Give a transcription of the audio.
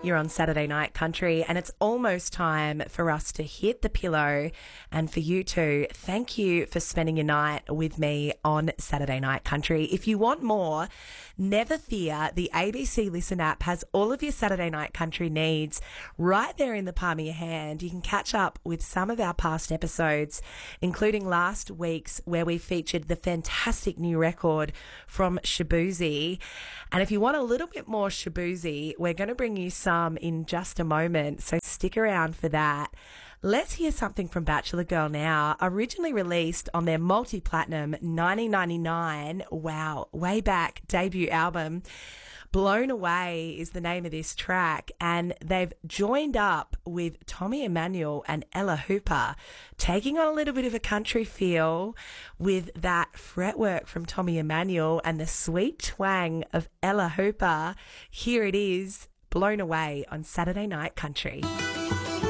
You're on Saturday Night Country, and it's almost time for us to hit the pillow. And for you too, thank you for spending your night with me on Saturday Night Country. If you want more, never fear. The ABC Listen app has all of your Saturday Night Country needs right there in the palm of your hand. You can catch up with some of our past episodes, including last week's where we featured the fantastic new record from Shaboozey. And if you want a little bit more Shaboozey, we're going to bring you some in just a moment, so stick around for that. Let's hear something from Bachelor Girl now. Originally released on their multi-platinum 1999, wow, way back debut album. Blown Away is the name of this track, and they've joined up with Tommy Emmanuel and Ella Hooper, taking on a little bit of a country feel with that fretwork from Tommy Emmanuel and the sweet twang of Ella Hooper. Here it is, Blown Away on Saturday Night Country.